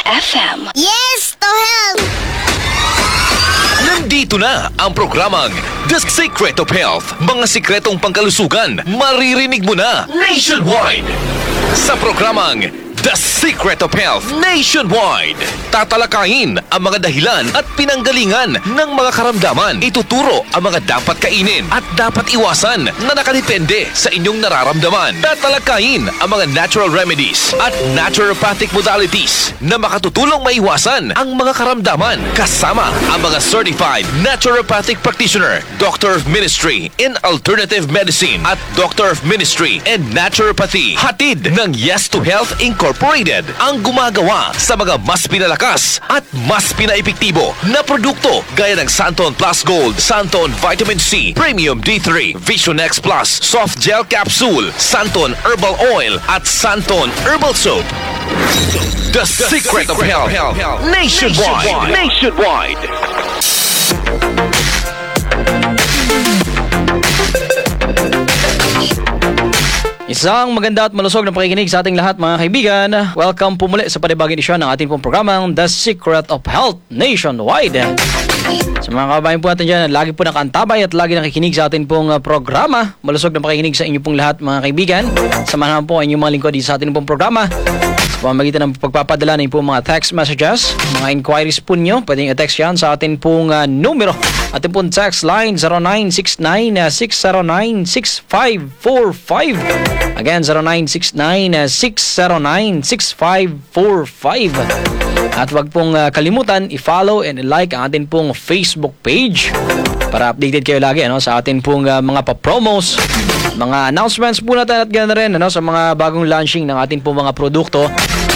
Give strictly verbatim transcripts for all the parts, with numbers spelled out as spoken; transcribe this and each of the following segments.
F M. Yes to help! Nandito na ang programang The Secret of Health. Mga sikretong pangkalusugan, maririnig mo na nationwide. Sa programang The Secret of Health Nationwide, tatalakayin ang mga dahilan at pinanggalingan ng mga karamdaman. Ituturo ang mga dapat kainin at dapat iwasan na nakadepende sa inyong nararamdaman. Tatalakayin ang mga natural remedies at naturopathic modalities na makatutulong maiwasan ang mga karamdaman. Kasama ang mga certified naturopathic practitioner, Doctor of Ministry in Alternative Medicine at Doctor of Ministry in Naturopathy. Hatid ng Yes to Health Incorporated ang gumagawa sa mga mas pinalakas at mas pinaepektibo na produkto gaya ng Santon Plus Gold, Santon Vitamin C, Premium D three, Vision X Plus, Soft Gel Capsule, Santon Herbal Oil at Santon Herbal Soap. The, The Secret, Secret of Health, Health. Nationwide. Nationwide. Isang maganda at malusog na pakikinig sa ating lahat, mga kaibigan. Welcome po muli sa panibagong edisyon ng ating pong programang The Secret of Health Nationwide. Sa mga kabayan po natin dyan, lagi po nakaantabay at lagi nakikinig sa ating pong programa. Malusog na pakikinig sa inyo pong lahat, mga kaibigan. Samahan po ang inyong mga lingkod sa ating pong programa. Sa pamamagitan ng pagpapadala ng pong mga text messages, mga inquiries po nyo, pwedeng i-text yan sa ating pong uh, numero. Ating pong text line zero nine six nine, six zero nine, six five four five. Again, zero nine six nine, six zero nine, six five four five. At wag pong uh, kalimutan i-follow and i-like ang ating pong Facebook page para updated kayo lagi ano, sa ating pong uh, mga pa-promos, mga announcements po natin at ganoon rin ano, sa mga bagong launching ng ating pong mga produkto.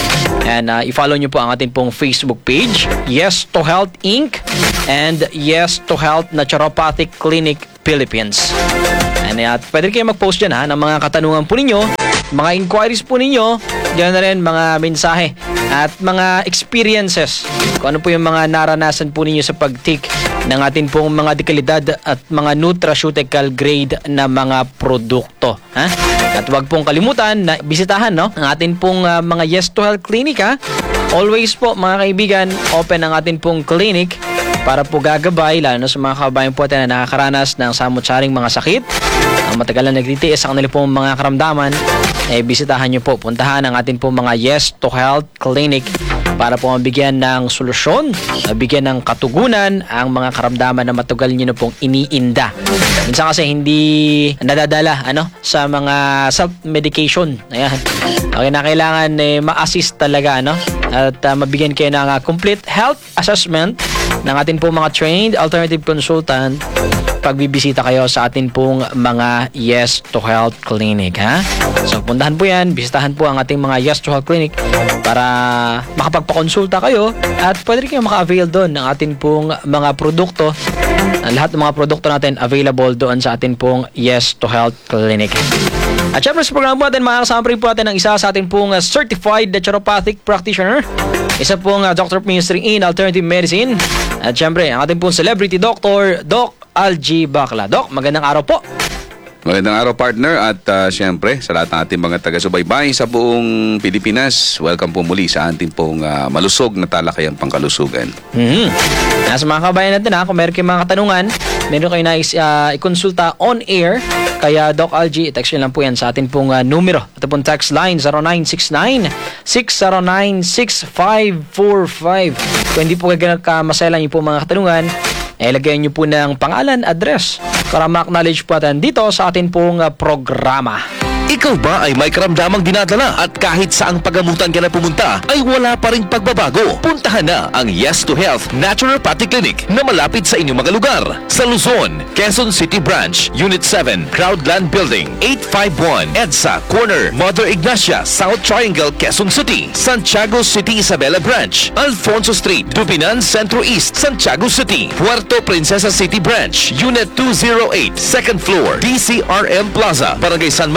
And uh, i-follow nyo po ang ating pong Facebook page, Yes to Health Incorporated and Yes to Health Naturopathic Clinic Philippines. And at pwede kayo mag-post dyan ha, ng mga katanungan po ninyo, mga inquiries po ninyo, ganoon na rin mga mensahe at mga experiences. Kung ano po yung mga naranasan po ninyo sa pag-take ng ating pong mga dekalidad at mga nutraceutical grade na mga produkto. Ha? At huwag pong kalimutan na bisitahan no, ang ating pong uh, mga Yes to Health Clinic. Ha? Always po mga kaibigan, open ang ating pong clinic para po gagabay, lalo na sa mga kabayan po natin na nakakaranas ng samot-saring mga sakit, ang matagal na nagtitiis sa kanila pong mga karamdaman, eh bisitahan nyo po, puntahan ang ating pong mga Yes to Health Clinic para po mabigyan ng solusyon, mabigyan ng katugunan ang mga karamdaman na matagal nyo na pong iniinda. Minsan kasi hindi nadadala ano, sa mga self-medication. Ayan. Okay na kailangan eh, ma-assist talaga ano? At uh, mabigyan kayo ng uh, complete health assessment ng ating pong mga trained alternative consultant pagbibisita kayo sa atin pong mga Yes to Health Clinic. Ha? So puntahan po yan, bisitahan po ang ating mga Yes to Health Clinic para makapagpakonsulta kayo at pwede rin kayo maka-avail doon ng atin pong mga produkto. Lahat ng mga produkto natin available doon sa atin pong Yes to Health Clinic. At syempre sa programa po natin, makakasama rin po natin ang isa sa atin pong uh, certified naturopathic practitioner. Isa pong uh, Doctor of Ministry in Alternative Medicine. At syempre, ang ating pong celebrity doctor, Doc Algie Bacla. Doc, magandang araw po. Magandang araw, partner. At uh, syempre, sa lahat ng ating mga taga-subaybay sa buong Pilipinas, welcome po muli sa ating pong uh, malusog na talakayang pangkalusugan. Mm-hmm. Nasa mga kabayan natin ha, kung meron kayong mga katanungan, meron kayo na uh, ikonsulta on air, kaya Doc Algie, i-text nyo lang po yan sa atin pong uh, numero. Ito pong text line zero nine six nine, six zero nine, six five four five. Kung hindi po kayo nagkamaselan nyo po mga katanungan, eh, lagyan nyo po ng pangalan, address para ma-acknowledge po natin dito sa atin pong uh, programa. Ikaw ba ay may karamdamang dinadala at kahit saang pagamutan ka na pumunta ay wala pa ring pagbabago? Puntahan na ang Yes to Health Naturopathic Clinic na malapit sa inyong mga lugar. Sa Luzon, Quezon City Branch, Unit seven, Crowdland Building, eight five one, EDSA, Corner, Mother Ignacia, South Triangle, Quezon City. Santiago City Isabela Branch, Alfonso Street, Dupinan Centro East, Santiago City. Puerto Princesa City Branch, Unit two oh eight, second floor, D C R M Plaza, Barangay San Manuel,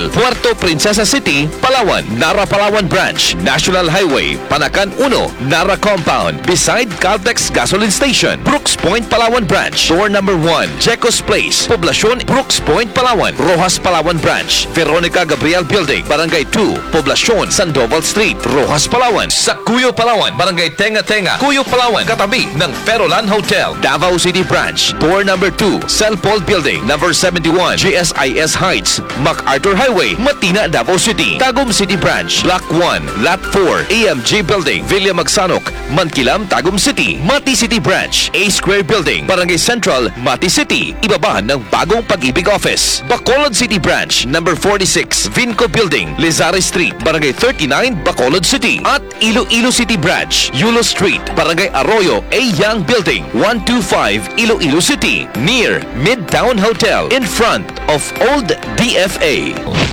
Central, Puerto Princesa City, Palawan, Nara Palawan Branch, National Highway, Panacan one, Nara Compound, beside Caltex Gasoline Station, Brooks Point, Palawan Branch, door number one, Jecos Place, Poblacion, Brooks Point, Palawan, Rojas Palawan Branch, Veronica Gabriel Building, Barangay two, Poblacion, Sandoval Street, Rojas Palawan, sa Cuyo Palawan, Barangay Tenga Tenga, Cuyo Palawan, katabi ng Ferolan Hotel, Davao City Branch, door number two, Celpol Building, number seventy-one, G S I S Heights, MacArthur Highway, Matina, Davao City, Tagum City Branch, Block one, Lot four, A M G Building, Villa Magsanok, Mankilam, Tagum City, Mati City Branch, A Square Building, Barangay Central, Mati City, ibaba ng Bagong Pag-ibig Office, Bacolod City Branch, number forty-six, Vinco Building, Lizari Street, Barangay thirty-nine, Bacolod City, at Iloilo City Branch, Yulo Street, Barangay Arroyo, A Young Building, one twenty-five, Iloilo City, near Midtown Hotel, in front of Old D F A.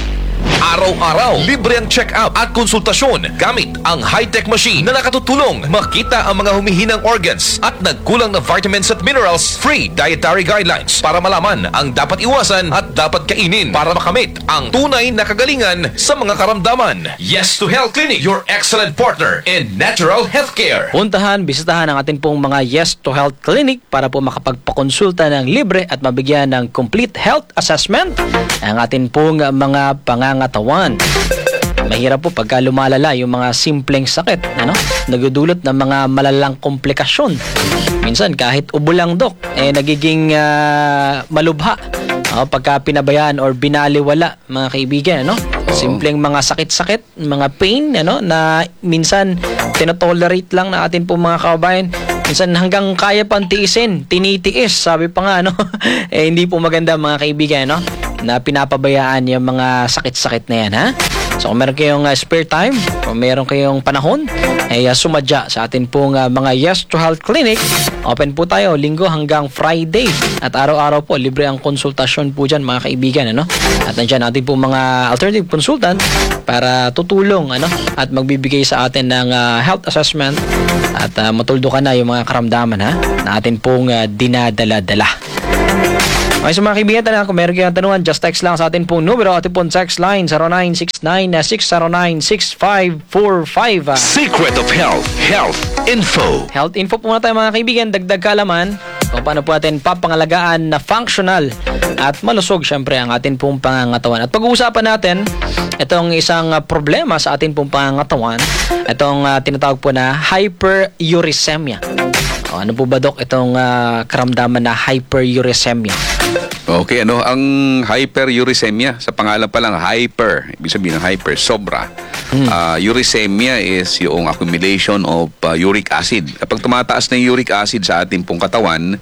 Araw-araw, libre ang check-up at konsultasyon gamit ang high-tech machine na nakatutulong makita ang mga humihinang organs at nagkulang na vitamins at minerals, free dietary guidelines para malaman ang dapat iwasan at dapat kainin para makamit ang tunay na kagalingan sa mga karamdaman. Yes to Health Clinic, your excellent partner in natural healthcare. Puntahan, bisitahan ang atin pong mga Yes to Health Clinic para po makapagpakonsulta ng libre at mabigyan ng complete health assessment ang atin pong mga pangangatawan. Mahirap po pagka lumalala yung mga simpleng sakit, ano? Nagdudulot ng mga malalang komplikasyon. Minsan kahit ubo lang, dok, eh nagiging uh, malubha. Oh, pagka pinabayaan or binaliwala, mga kaibigan, ano? Simpleng mga sakit-sakit, mga pain, ano, na minsan tinotolerate lang na atin po mga kababayan. Minsan hanggang kaya pang tiisin, tinitiis, sabi pa nga, no? Eh hindi po maganda, mga kaibigan, no? Na pinapabayaan yung mga sakit-sakit na yan, ha? So kung meron kayong uh, spare time, kung meron kayong panahon, ay uh, sumadya sa atin pong uh, mga Yes to Health Clinic. Open po tayo linggo hanggang Friday. At araw-araw po, libre ang konsultasyon po dyan, mga kaibigan, ano? At nandiyan natin po mga alternative consultant para tutulong, ano? At magbibigay sa atin ng uh, health assessment at uh, matuldo ka na yung mga karamdaman, ha? Na atin pong uh, dinadala-dala. Okay, so mga kaibigan, tanong, kung meron kayong tanungan, just text lang sa atin pong numero, atin pong text line zero nine six nine, six zero nine, six five four five. Secret of Health, Health Info. Health info po muna tayo, mga kaibigan, dagdag kaalaman kung paano po natin papangalagaan na functional at malusog syempre ang atin pong pangangatawan. At pag-uusapan natin itong isang uh, problema sa atin pong pangangatawan, itong uh, tinatawag po na hyperuricemia. O, ano po ba, Dok, itong uh, karamdaman na hyperuricemia? Okay, ano, ang hyperuricemia, sa pangalan pa lang, hyper, ibig sabihin ng hyper, sobra. Hmm. Uh, uricemia is yung accumulation of uh, uric acid. Kapag tumataas na yung uric acid sa ating pong katawan,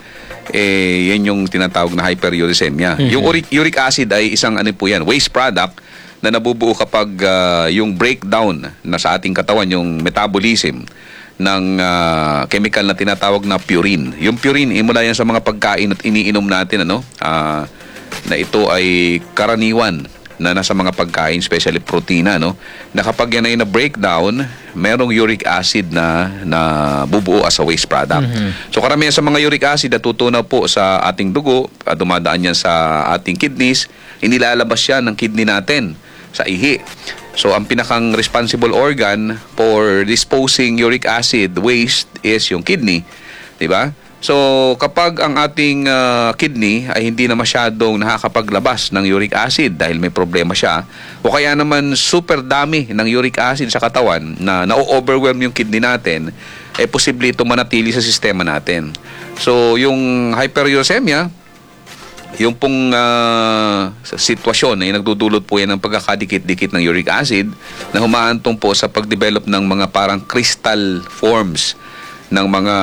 eh, yan yung tinatawag na hyperuricemia. Hmm. Yung uric, uric acid ay isang, ano po yan, waste product na nabubuo kapag uh, yung breakdown na sa ating katawan, yung metabolism ng uh, chemical na tinatawag na purine. Yung purine, eh, mula yan sa mga pagkain at iniinom natin, ano, uh, na ito ay karaniwan na nasa mga pagkain, especially protina, no, na kapag yan ay na-breakdown, merong uric acid na, na bubuo as a waste product. Mm-hmm. So karamihan sa mga uric acid natutunaw po sa ating dugo, uh, dumadaan yan sa ating kidneys, inilalabas yan ng kidney natin sa ihi. So, ang pinakang responsible organ for disposing uric acid waste is yung kidney. Diba? So, kapag ang ating uh, kidney ay hindi na masyadong nakakapaglabas ng uric acid dahil may problema siya, o kaya naman super dami ng uric acid sa katawan na na-overwhelm yung kidney natin, eh posible ito manatili sa sistema natin. So, yung hyperuricemia, yung pong uh, sitwasyon ay nagdudulot po yan ng pagkakadikit-dikit ng uric acid na humaantong po sa pagdevelop ng mga parang crystal forms ng mga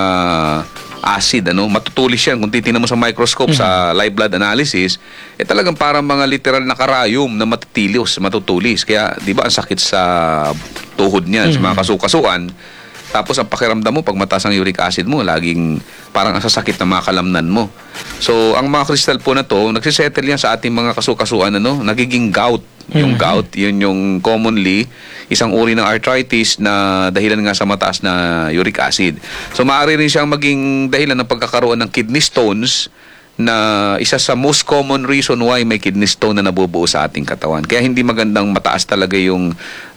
acid, ano, matutulis yan. Kung titingnan mo sa microscope, mm-hmm. sa live blood analysis, eh talagang parang mga literal na karayom na matitilos, matutulis. Kaya, di ba, ang sakit sa tuhod niyan, mm-hmm. sa mga kasukasuan. Tapos ang pakiramdam mo, pag mataas ang uric acid mo, laging parang ang sasakit na mga kalamnan mo. So, ang mga crystal po na to, nagsisettle yan sa ating mga kasukasuan, ano, nagiging gout. Yung mm-hmm. gout, yun yung commonly isang uri ng arthritis na dahilan nga sa mataas na uric acid. So, maaari rin siyang maging dahilan ng pagkakaroon ng kidney stones na isa sa most common reason why may kidney stone na nabubuo sa ating katawan. Kaya hindi magandang mataas talaga yung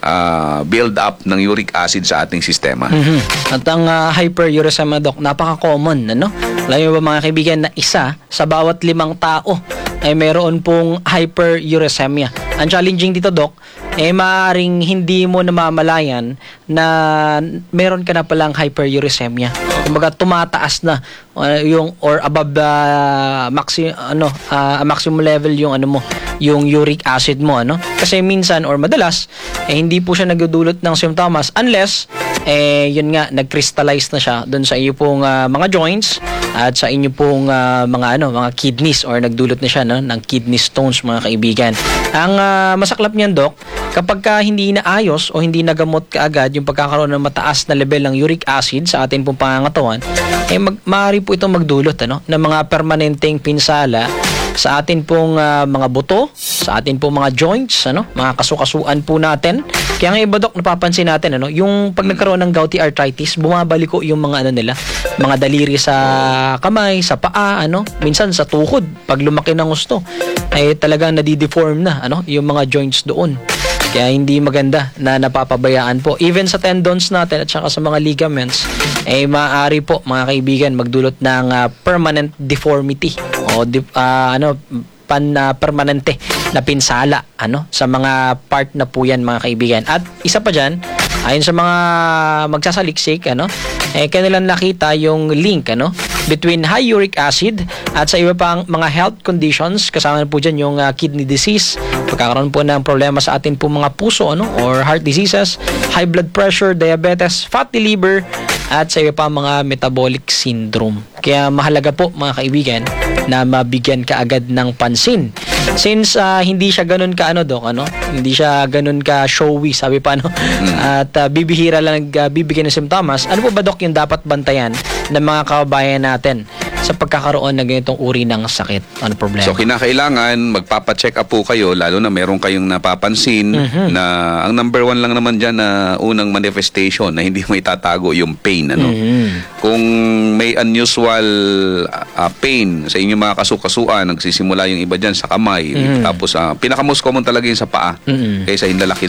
ah, build up ng uric acid sa ating sistema. Mhm. At ang ah, hyperuricemia, Doc, napaka-common, ano? Alam niyo ba mga kaibigan na isa sa bawat limang tao ay meron pong hyperuricemia. Ang challenging dito, Doc, eh maaaring hindi mo namamalayan na meron ka na palang hyperuricemia. Kumbaga tumataas na uh, yung or above the maxi ano uh, maximum level yung ano mo, yung uric acid mo, ano? Kasi minsan or madalas eh hindi po siya nagdudulot ng symptoms unless eh yun nga nag-crystallize na siya doon sa iyo pong uh, mga joints at sa inyo pong uh, mga ano mga kidneys or nagdulot na siya no ng kidney stones, mga kaibigan. Ang uh, masaklap niyan, Doc, kapag ka hindi naayos o hindi nagamot kaagad yung pagkakaroon ng mataas na level ng uric acid sa atin pong pangangatawan, eh mag, maaari po itong magdulot ano ng mga permanenteng pinsala sa atin pong uh, mga buto, sa atin pong mga joints, ano, mga kasukasuan po natin. Kaya nga iba, Doc, napapansin natin ano, yung pag nagkaroon ng gouty arthritis, bumabalik ko yung mga ano nila, mga daliri sa kamay, sa paa, ano, minsan sa tuhod, pag lumaki ng gusto, ay talagang nadideform na ano, yung mga joints doon. Kaya hindi maganda na napapabayaan po. Even sa tendons natin at saka sa mga ligaments, eh maaari po, mga kaibigan, magdulot ng uh, permanent deformity o di, uh, ano pan uh, permanente na pinsala ano sa mga part na po yan, mga kaibigan. At isa pa diyan, ayon sa mga magsasaliksik ano, eh kanilang nakita yung link ano between high uric acid at sa iba pang mga health conditions, kasama na po dyan yung uh, kidney disease, pagkakaroon po ng problema sa atin po mga puso ano or heart diseases, high blood pressure, diabetes, fatty liver at sa iba pa mga metabolic syndrome. Kaya mahalaga po, mga kaibigan, na mabigyan ka agad ng pansin. Since uh, hindi siya ganun ka ano, Doc, ano? Hindi siya ganun ka showy, sabi pa no. At uh, bibihira lang nagbibigay ng simptomas. Ano po ba, Doc, yung dapat bantayan ng mga kababayan natin sa pagkakaroon ng ganitong uri ng sakit? Ano problema? So kinakailangan magpapa-check up po kayo, lalo na meron kayong napapansin Mhm. na ang number one lang naman dyan na unang manifestation na hindi mo itatago yung pain. Ano? Mhm. Kung may unusual uh, pain sa inyong mga kasukasuan, nagsisimula yung iba dyan sa kamay, Mhm. tapos uh, pinaka-most common talaga yung sa paa, Mhm. kaysa yung lalaki